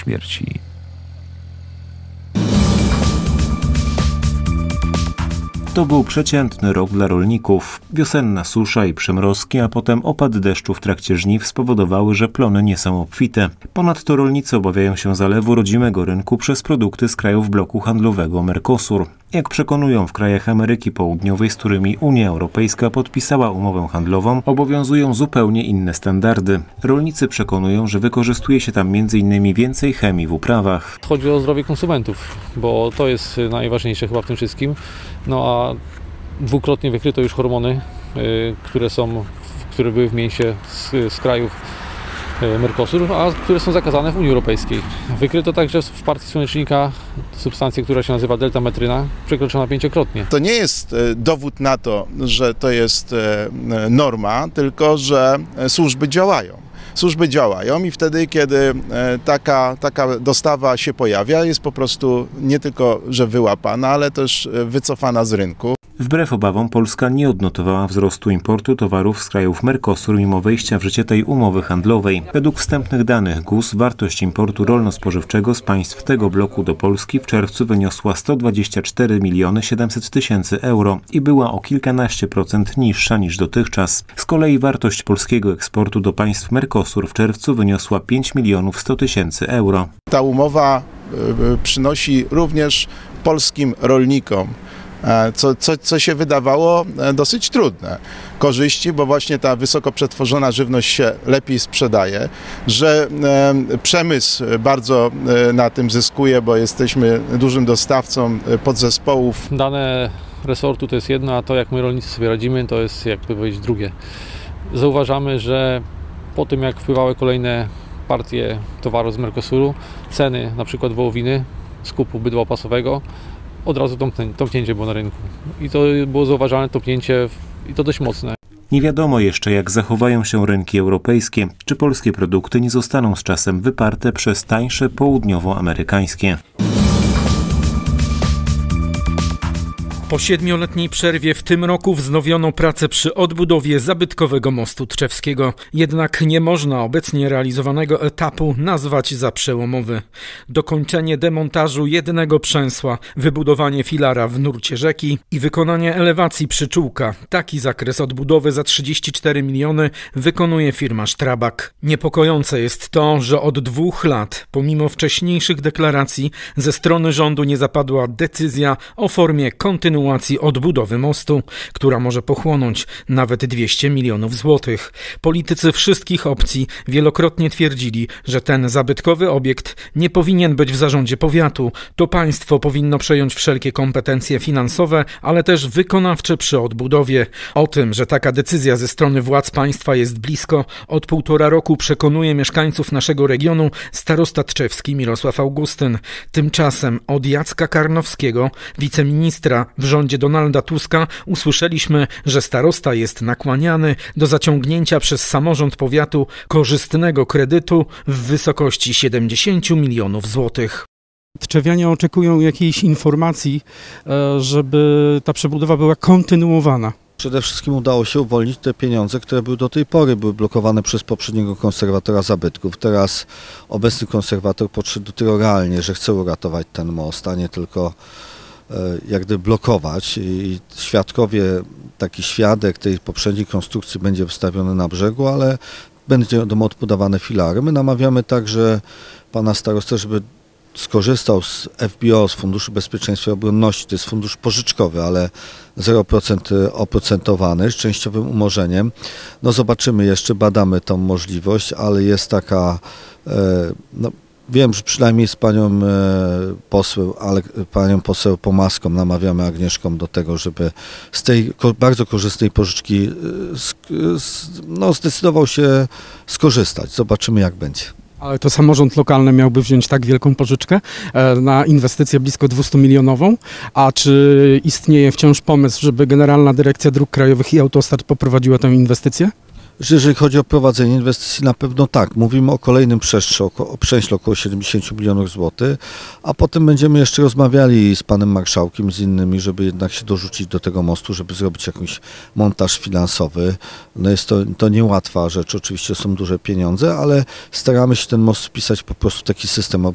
śmierci. To był przeciętny rok dla rolników. Wiosenna susza i przymrozki, a potem opad deszczu w trakcie żniw spowodowały, że plony nie są obfite. Ponadto rolnicy obawiają się zalewu rodzimego rynku przez produkty z krajów bloku handlowego Mercosur. Jak przekonują w krajach Ameryki Południowej, z którymi Unia Europejska podpisała umowę handlową, obowiązują zupełnie inne standardy. Rolnicy przekonują, że wykorzystuje się tam m.in. więcej chemii w uprawach. Chodzi o zdrowie konsumentów, bo to jest najważniejsze chyba w tym wszystkim. No a dwukrotnie wykryto już hormony, które były w mięsie z krajów Mercosur, a które są zakazane w Unii Europejskiej. Wykryto także w partii słonecznika substancję, która się nazywa deltametryna, przekroczona 5-krotnie. To nie jest dowód na to, że to jest norma, tylko że służby działają. Służby działają i wtedy, kiedy taka dostawa się pojawia, jest po prostu nie tylko, że wyłapana, ale też wycofana z rynku. Wbrew obawom Polska nie odnotowała wzrostu importu towarów z krajów Mercosur mimo wejścia w życie tej umowy handlowej. Według wstępnych danych GUS wartość importu rolno-spożywczego z państw tego bloku do Polski w czerwcu wyniosła 124 700 000 euro i była o kilkanaście procent niższa niż dotychczas. Z kolei wartość polskiego eksportu do państw Mercosur w czerwcu wyniosła 5 100 000 euro. Ta umowa przynosi również polskim rolnikom co się wydawało dosyć trudne. Korzyści, bo właśnie ta wysoko przetworzona żywność się lepiej sprzedaje, że przemysł bardzo na tym zyskuje, bo jesteśmy dużym dostawcą podzespołów. Dane resortu to jest jedno, a to jak my rolnicy sobie radzimy, to jest jakby powiedzieć drugie. Zauważamy, że po tym jak wpływały kolejne partie towaru z Mercosuru, ceny na przykład wołowiny, skupu bydła opasowego, od razu tąpnięcie było na rynku. I to było zauważalne tąpnięcie i to dość mocne. Nie wiadomo jeszcze, jak zachowają się rynki europejskie, czy polskie produkty nie zostaną z czasem wyparte przez tańsze południowoamerykańskie. Po 7-letniej przerwie w tym roku wznowiono pracę przy odbudowie zabytkowego mostu Tczewskiego. Jednak nie można obecnie realizowanego etapu nazwać za przełomowy. Dokończenie demontażu jednego przęsła, wybudowanie filara w nurcie rzeki i wykonanie elewacji przyczółka. Taki zakres odbudowy za 34 miliony wykonuje firma Strabag. Niepokojące jest to, że od 2 lat, pomimo wcześniejszych deklaracji, ze strony rządu nie zapadła decyzja o formie kontynuacji odbudowy mostu, która może pochłonąć nawet 200 milionów złotych. Politycy wszystkich opcji wielokrotnie twierdzili, że ten zabytkowy obiekt nie powinien być w zarządzie powiatu. To państwo powinno przejąć wszelkie kompetencje finansowe, ale też wykonawcze przy odbudowie. O tym, że taka decyzja ze strony władz państwa jest blisko, od 1,5 roku przekonuje mieszkańców naszego regionu starosta tczewski Mirosław Augustyn. Tymczasem od Jacka Karnowskiego, wiceministra w rządzie Donalda Tuska, usłyszeliśmy, że starosta jest nakłaniany do zaciągnięcia przez samorząd powiatu korzystnego kredytu w wysokości 70 milionów złotych. Tczewianie oczekują jakiejś informacji, żeby ta przebudowa była kontynuowana. Przede wszystkim udało się uwolnić te pieniądze, które do tej pory były blokowane przez poprzedniego konserwatora zabytków. Teraz obecny konserwator podszedł do tego realnie, że chce uratować ten most, a nie tylko jak gdyby blokować. I taki świadek tej poprzedniej konstrukcji będzie wystawiony na brzegu, ale będą odbudowane filary. My namawiamy także pana starostę, żeby skorzystał z FBO, z Funduszu Bezpieczeństwa i Obronności. To jest fundusz pożyczkowy, ale 0% oprocentowany, z częściowym umorzeniem. No zobaczymy jeszcze, badamy tą możliwość, ale jest taka, wiem, że przynajmniej z panią poseł Pomaską namawiamy Agnieszką do tego, żeby z tej bardzo korzystnej pożyczki zdecydował się skorzystać. Zobaczymy, jak będzie. Ale to samorząd lokalny miałby wziąć tak wielką pożyczkę na inwestycję blisko 200-milionową, a czy istnieje wciąż pomysł, żeby Generalna Dyrekcja Dróg Krajowych i Autostrad poprowadziła tę inwestycję? Jeżeli chodzi o prowadzenie inwestycji, na pewno tak. Mówimy o kolejnym przęśle około 70 milionów złotych, a potem będziemy jeszcze rozmawiali z panem marszałkiem, z innymi, żeby jednak się dorzucić do tego mostu, żeby zrobić jakiś montaż finansowy. No jest to niełatwa rzecz, oczywiście są duże pieniądze, ale staramy się ten most wpisać po prostu w taki system